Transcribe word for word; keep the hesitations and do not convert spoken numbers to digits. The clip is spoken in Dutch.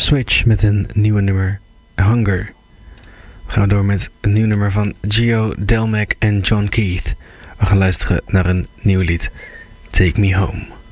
Switch met een nieuwe nummer, Hunger. We gaan door met een nieuw nummer van Gio, Delmac en John Keith. We gaan luisteren naar een nieuw lied, Take Me Home.